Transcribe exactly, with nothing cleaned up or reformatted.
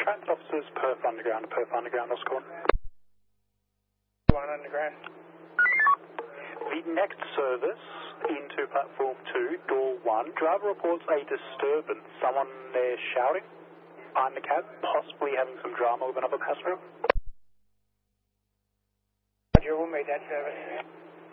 transit officers, Perth Underground, Perth Underground, Oscorn. One Underground. The next service into platform two, door one. Driver reports a disturbance. Someone there shouting behind the cab, possibly having some drama with another passenger. Roger, we'll meet that service.